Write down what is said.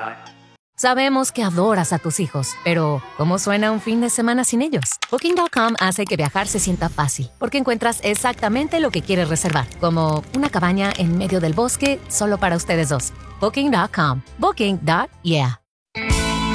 Sabemos que adoras a tus hijos, pero ¿cómo suena un fin de semana sin ellos? Booking.com hace que viajar se sienta fácil, porque encuentras exactamente lo que quieres reservar, como una cabaña en medio del bosque solo para ustedes dos. Booking.com. Booking.yeah.